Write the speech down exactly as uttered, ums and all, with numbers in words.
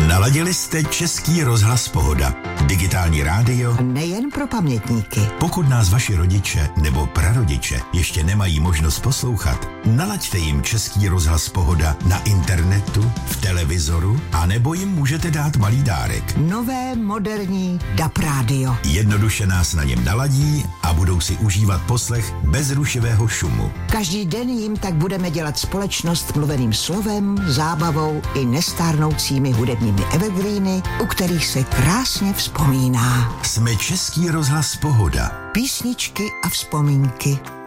Naladili jste Český rozhlas Pohoda, digitální rádio nejen pro pamětníky. Pokud nás vaši rodiče nebo prarodiče ještě nemají možnost poslouchat, nalaďte jim Český rozhlas Pohoda na internetu, v televizoru, a nebo jim můžete dát malý dárek. Nové moderní D A B rádio. Jednoduše nás na něm naladí a budou si užívat poslech bez rušivého šumu. Každý den jim tak budeme dělat společnost mluveným slovem, zábavou i nestárnoucími hudebními evergreeny, u kterých se krásně vzpomíná. Jsme Český rozhlas Pohoda. Písničky a vzpomínky